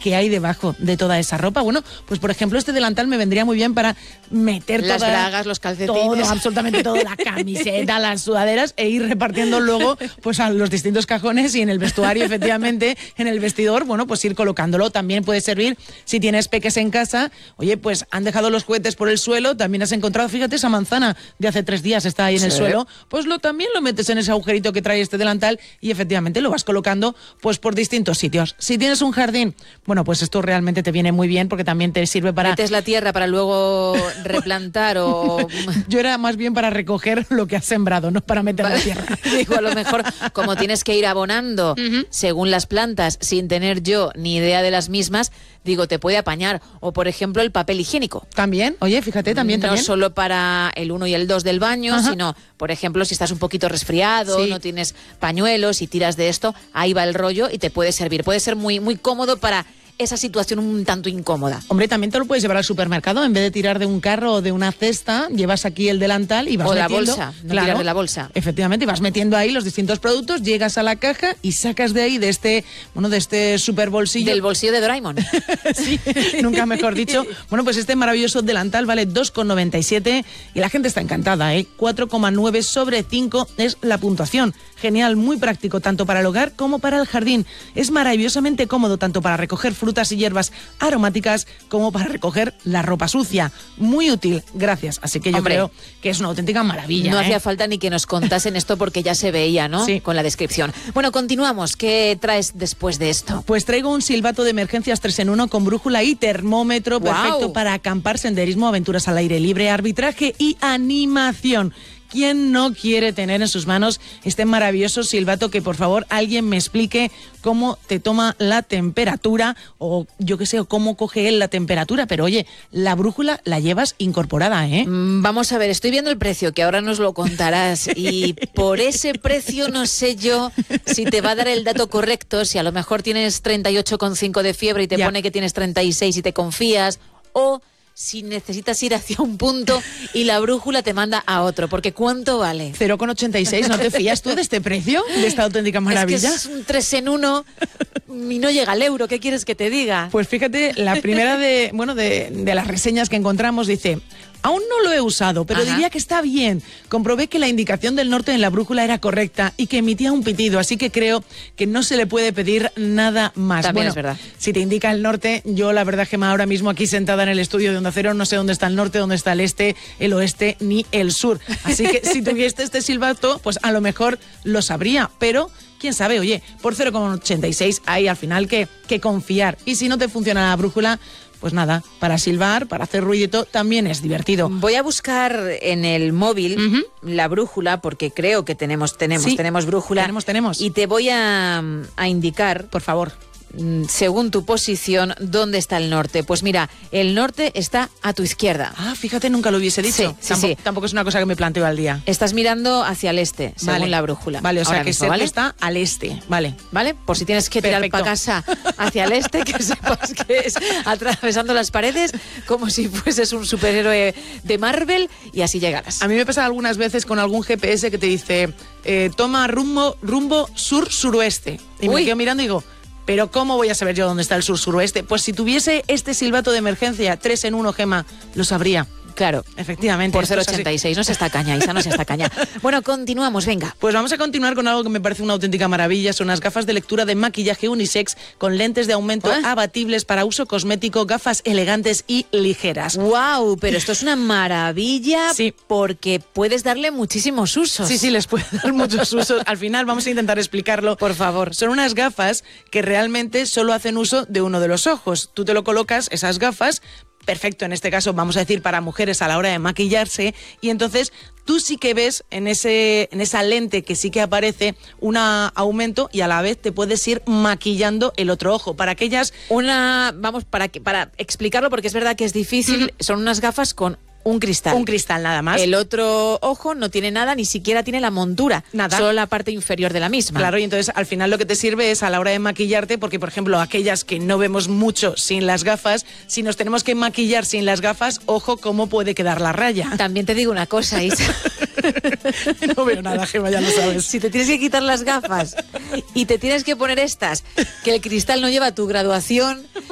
qué hay debajo de toda esa ropa. Bueno, pues por ejemplo, este delantal me vendría muy bien para meter las bragas, los calcetines, todo, absolutamente todo, la camiseta, las sudaderas, e ir repartiendo luego pues a los distintos cajones y en el vestuario, efectivamente, en el vestidor, bueno, pues ir colocándolo. También puede servir si tienes peques en casa. Oye, pues han dejado los juguetes por el suelo, también has encontrado, fíjate, esa manzana de hace 3 días está ahí en el suelo, pues también lo metes en ese agujerito que trae este delantal y efectivamente lo vas colocando pues por distintos sitios. Si tienes un jardín, bueno, pues esto realmente te viene muy bien porque también te sirve para... ¿Metes la tierra para luego replantar o...? Yo era más bien para recoger lo que has sembrado, no para meter la tierra. Digo, a lo mejor, como tienes que ir abonando según las plantas, sin tener yo ni idea de las mismas, digo, te puede apañar. O, por ejemplo, el papel higiénico. También, oye, fíjate, también. No solo para el 1 y el 2 del baño, sino, por ejemplo, si estás un poquito resfriado, no tienes pañuelos y tiras de esto, ahí va el rollo y te puede servir. Puede ser muy, muy cómodo para esa situación un tanto incómoda. Hombre, también te lo puedes llevar al supermercado. En vez de tirar de un carro o de una cesta, llevas aquí el delantal y vas metiendo... O la bolsa, no tirar de la bolsa. Efectivamente, vas metiendo ahí los distintos productos, llegas a la caja y sacas de ahí, de este super bolsillo... Del bolsillo de Doraemon. Sí, nunca mejor dicho. Bueno, pues este maravilloso delantal vale 2,97 y la gente está encantada, ¿eh? 4,9 sobre 5 es la puntuación. Genial, muy práctico, tanto para el hogar como para el jardín. Es maravillosamente cómodo, tanto para recoger frutas y hierbas aromáticas como para recoger la ropa sucia. Muy útil, gracias. Así que yo creo que es una auténtica maravilla. No hacía falta ni que nos contasen esto porque ya se veía, ¿no? Sí. Con la descripción. Bueno, continuamos. ¿Qué traes después de esto? Pues traigo un silbato de emergencias 3 en 1 con brújula y termómetro, perfecto para acampar, senderismo, aventuras al aire libre, arbitraje y animación. ¿Quién no quiere tener en sus manos este maravilloso silbato que, por favor, alguien me explique cómo te toma la temperatura o, yo qué sé, o cómo coge él la temperatura? Pero, oye, la brújula la llevas incorporada, ¿eh? Vamos a ver, estoy viendo el precio, que ahora nos lo contarás, y por ese precio no sé yo si te va a dar el dato correcto, si a lo mejor tienes 38,5 de fiebre y te pone que tienes 36 y te confías, o... si necesitas ir hacia un punto y la brújula te manda a otro, porque ¿cuánto vale? 0,86, ¿no te fías tú de este precio? De esta auténtica maravilla. Es que es un 3 en 1 y no llega al euro, ¿qué quieres que te diga? Pues fíjate, la primera de las reseñas que encontramos dice... Aún no lo he usado, pero diría que está bien. Comprobé que la indicación del norte en la brújula era correcta y que emitía un pitido, así que creo que no se le puede pedir nada más. También bueno, es verdad. Si te indica el norte, yo la verdad que ahora mismo aquí sentada en el estudio de Onda Cero no sé dónde está el norte, dónde está el este, el oeste ni el sur. Así que si tuviese este silbato, pues a lo mejor lo sabría, pero... quién sabe, oye, por 0,86 hay al final que confiar. Y si no te funciona la brújula, pues nada, para silbar, para hacer ruidito, también es divertido. Voy a buscar en el móvil la brújula, porque creo que tenemos brújula. Tenemos. Y te voy a indicar, por favor, según tu posición, ¿dónde está el norte? Pues mira, el norte está a tu izquierda. Ah, fíjate, nunca lo hubiese dicho. Sí, tampoco es una cosa que me planteo al día. Estás mirando hacia el este, según la brújula. Vale, o sea que mismo, ¿vale? está al este, vale. ¿Vale? Por si tienes que tirar para casa hacia el este, que sepas que es atravesando las paredes como si fueses un superhéroe de Marvel y así llegarás. A mí me pasa algunas veces con algún GPS que te dice toma rumbo sur-suroeste. Y me quedo mirando y digo... ¿pero cómo voy a saber yo dónde está el sur-suroeste? Pues si tuviese este silbato de emergencia 3 en 1, Gema, lo sabría. Claro, efectivamente. Por 0,86, no se está caña, Isa, no se está caña. Bueno, continuamos, venga. Pues vamos a continuar con algo que me parece una auténtica maravilla. Son unas gafas de lectura de maquillaje unisex con lentes de aumento abatibles para uso cosmético, gafas elegantes y ligeras. ¡Wow! Pero esto es una maravilla porque puedes darle muchísimos usos. Sí, les puedes dar muchos usos. Al final vamos a intentar explicarlo. Por favor. Son unas gafas que realmente solo hacen uso de uno de los ojos. Tú te lo colocas, esas gafas, perfecto, en este caso vamos a decir para mujeres a la hora de maquillarse, y entonces tú sí que ves en esa lente que sí que aparece un aumento y a la vez te puedes ir maquillando el otro ojo. Para aquellas... para explicarlo, porque es verdad que es difícil, son unas gafas con un cristal. Un cristal nada más. El otro ojo no tiene nada, ni siquiera tiene la montura. Nada. Solo la parte inferior de la misma. Claro, y entonces al final lo que te sirve es a la hora de maquillarte, porque por ejemplo aquellas que no vemos mucho sin las gafas, si nos tenemos que maquillar sin las gafas, ojo cómo puede quedar la raya. También te digo una cosa, Isa. No veo nada, Gemma, ya lo sabes. Si te tienes que quitar las gafas y te tienes que poner estas, que el cristal no lleva tu graduación,